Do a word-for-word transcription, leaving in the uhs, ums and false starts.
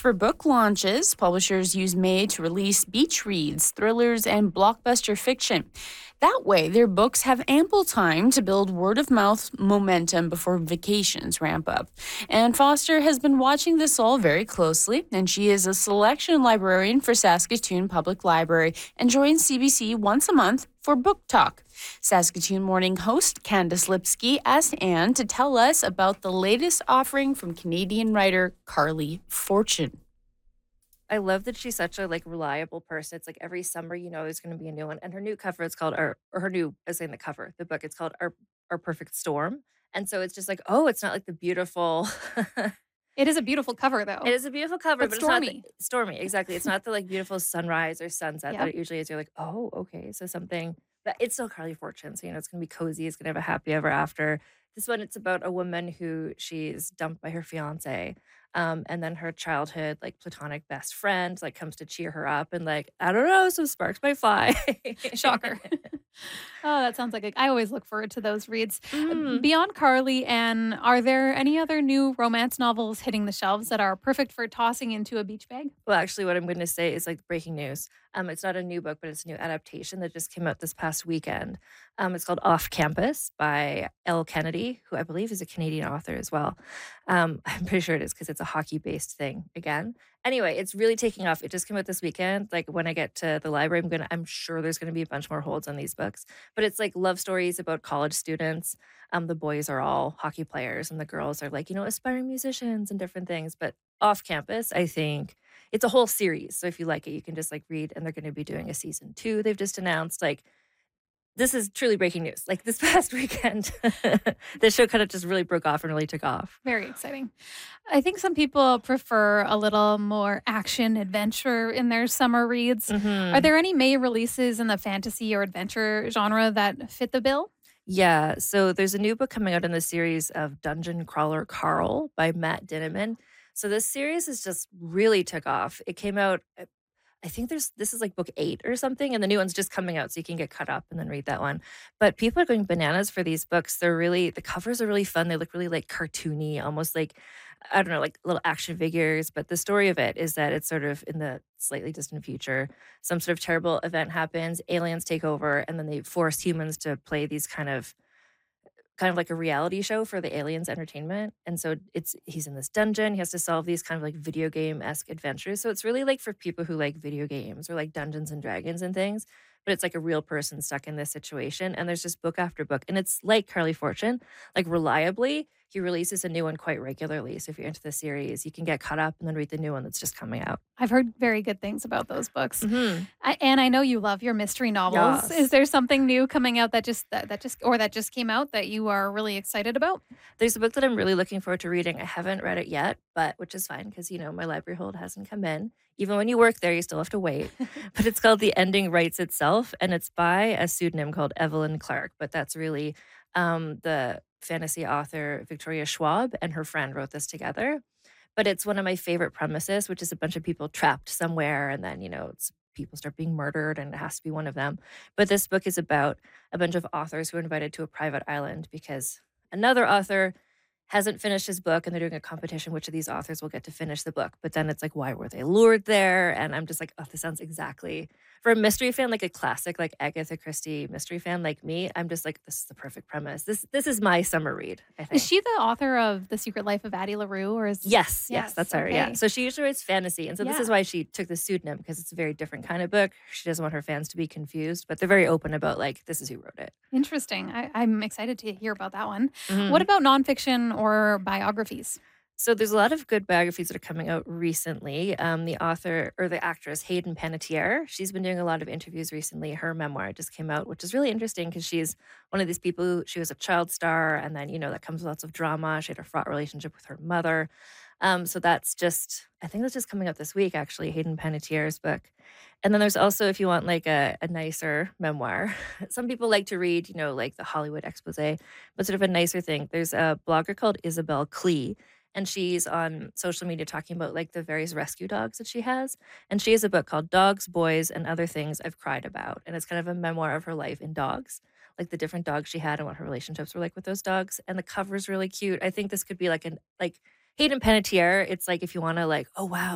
For book launches, publishers use May to release beach reads, thrillers, and blockbuster fiction. That way, their books have ample time to build word of mouth momentum before vacations ramp up. And Foster has been watching this all very closely, and she is a selection librarian for Saskatoon Public Library and joins C B C once a month for Book Talk. Saskatoon Morning host Candace Lipsky asked Anne to tell us about the latest offering from Canadian writer Carly Fortune. I love that she's such a like reliable person. It's like every summer, you know, there's going to be a new one. And her new cover, it's called our, or her new, I was saying the cover, the book, it's called Our Our Perfect Storm. And so it's just like, oh, it's not like the beautiful. It is a beautiful cover, It though. is a beautiful cover, But but it's not the, stormy. stormy. Exactly. It's not the like beautiful sunrise or sunset that Yep. it usually is. You're like, oh, okay. So something, but it's still Carly Fortune. So, you know, it's going to be cozy. It's going to have a happy ever after. This one, it's about a woman who she's dumped by her fiance. Um, and then her childhood, like platonic best friend, like comes to cheer her up and like, I don't know, some sparks might fly. Shocker. Oh, that sounds like a I always look forward to those reads. Uh, Mhm. Beyond Carly, and are there any other new romance novels hitting the shelves that are perfect for tossing into a beach bag? Well, actually, what I'm going to say is like breaking news. Um, it's not a new book, but it's a new adaptation that just came out this past weekend. Um, it's called Off Campus by Elle Kennedy, who I believe is a Canadian author as well. Um, I'm pretty sure it is because it's a hockey based thing again. Anyway, it's really taking off. It just came out this weekend. Like when I get to the library, I'm gonna. I'm sure there's gonna be a bunch more holds on these books. But it's like love stories about college students. Um, the boys are all hockey players, and the girls are like you know aspiring musicians and different things. But off campus, I think it's a whole series. So if you like it, you can just like read, and they're going to be doing a season two. They've just announced like this is truly breaking news. Like this past weekend, the show kind of just really broke off and really took off. Very exciting. I think some people prefer a little more action adventure in their summer reads. Are Hmm. there any May releases in the fantasy or adventure genre that fit the bill? Yeah. So there's a new book coming out in the series of Dungeon Crawler Carl by Matt Dinniman. So this series has just really took off. It came out uh, I think there's this is like book eight or something, and the new one's just coming out, so you can get caught up and then read that one. But people are going bananas for these books. They're really the covers are really fun. They look really like cartoony, almost like I don't know, like little action figures. But the story of it is that it's sort of in the slightly distant future. Some sort of terrible event happens, aliens take over, and then they force humans to play these kind of kind of like a reality show for the aliens entertainment. And so it's he's in this dungeon. He has to solve these kind of like video game esque adventures. So it's really like for people who like video games or like Dungeons and Dragons and things. But it's like a real person stuck in this situation. And there's just book after book. And it's like Carly Fortune, like reliably, he releases a new one quite regularly. So if you're into the series, you can get caught up and then read the new one that's just coming out. I've heard very good things about those books. Hmm. I, and I know you love your mystery novels. Is Yes. there something new coming out that just that, that just or that just came out that you are really excited about? There's a book that I'm really looking forward to reading. I haven't read it yet, but which is fine because you know my library hold hasn't come in. Even when you work there, you still have to wait. But it's called The Ending Writes Itself, and it's by a pseudonym called Evelyn Clark. But that's really um, the fantasy author Victoria Schwab and her friend wrote this together. But it's one of my favorite premises, which is a bunch of people trapped somewhere, and then you know it's people start being murdered, and it has to be one of them. But this book is about a bunch of authors who are invited to a private island because another author hasn't finished his book and they're doing a competition which of these authors will get to finish the book. But then it's like, why were they lured there? And I'm just like, oh, this sounds exactly for a mystery fan, like a classic, like Agatha Christie mystery fan like me. I'm just like, this is the perfect premise. This this is my summer read, I Is think. she the author of The Secret Life of Addie LaRue, or is Yes, yes, yes, that's her. Yeah. okay. So she usually writes fantasy. And so this Yeah. is why she took the pseudonym because it's a very different kind of book. She doesn't want her fans to be confused, but they're very open about like, this is who wrote it. Interesting. I, I'm excited to hear about that one. What Mhm. about nonfiction or biographies? So there's a lot of good biographies that are coming out recently. Um, the author or the actress Hayden Panettiere, she's been doing a lot of interviews recently. Her memoir just came out, which is really interesting because she's one of these people who she was a child star, and then you know that comes with lots of drama. She had a fraught relationship with her mother. Um, so that's just I think that's just coming out this week, actually, Hayden Panettiere's book. And then there's also if you want like a, a nicer memoir. Some people like to read, you know, like the Hollywood expose, but sort of a nicer thing. There's a blogger called Isabel Klee and she's on social media talking about like the various rescue dogs that she has. And she has a book called Dogs, Boys, and Other Things I've Cried About. And it's kind of a memoir of her life in dogs, like the different dogs she had and what her relationships were like with those dogs. And the cover's really cute. I think this could be like an like Hayden Panettiere. It's like if you want to like, oh wow,